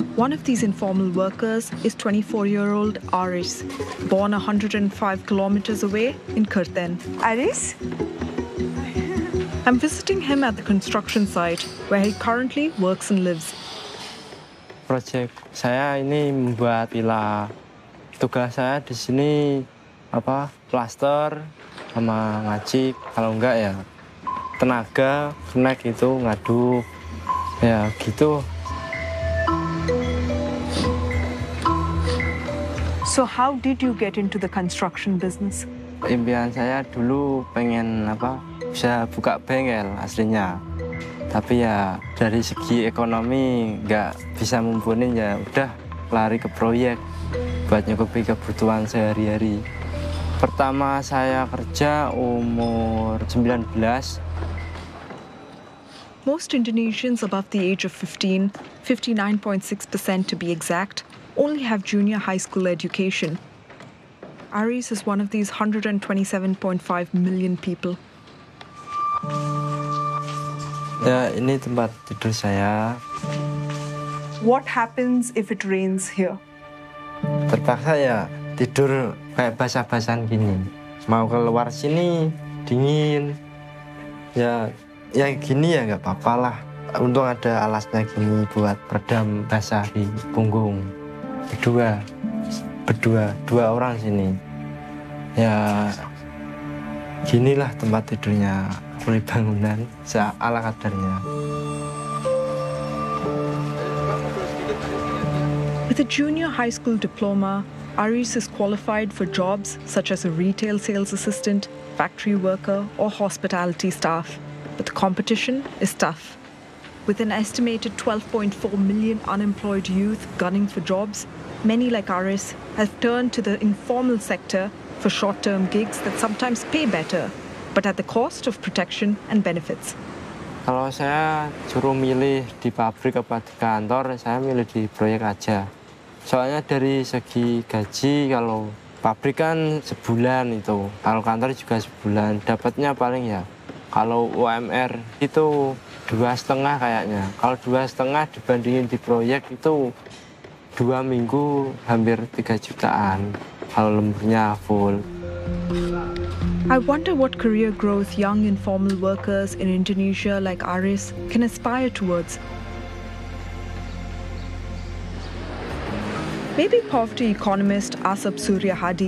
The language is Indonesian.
One of these informal workers is 24-year-old Aris, born 105 kilometers away in Kirtan. Aris? I'm visiting him at the construction site where he currently works and lives. Project saya ini membuat villa. Tugas saya di sini plaster sama ngacip. Kalau enggak ya tenaga, kenek itu ngaduk. Ya gitu. So how did you get into the construction business? Impian saya dulu pengen bisa buka bengkel aslinya. Tapi ya dari segi ekonomi nggak bisa mumpuni, ya udah lari ke proyek buat nyukupi kebutuhan sehari-hari. Pertama saya kerja umur 19. Most Indonesians above the age of 15, 59.6% to be exact, only have junior high school education. Aris is one of these 127.5 million people. Ya, ini tempat tidur saya. What happens if it rains here? Terpaksa ya tidur kayak basah-basahan gini. Mau keluar sini dingin. Ya gini ya nggak apa-apa lah. Untung ada alasnya gini buat peredam basah di punggung. Berdua orang sini. Ya ginilah tempat tidurnya. Mulai bangunan ala kadarnya. With a junior high school diploma, Aris is qualified for jobs such as a retail sales assistant, factory worker, or hospitality staff. But the competition is tough. With an estimated 12.4 million unemployed youth gunning for jobs, many like Aris have turned to the informal sector for short-term gigs that sometimes pay better, but at the cost of protection and benefits. Kalau saya suruh milih di pabrik apa di kantor, saya milih di proyek aja. Soalnya dari segi gaji, kalau pabrik kan sebulan itu, kalau kantor juga sebulan. Dapatnya paling ya, kalau UMR itu 2,5 kayaknya. Kalau 2,5 dibandingin di proyek itu 2 minggu hampir 3 jutaan. Kalau lemburnya full. I wonder what career growth young informal workers in Indonesia like Aris can aspire towards. Maybe poverty economist Asap Suryahadi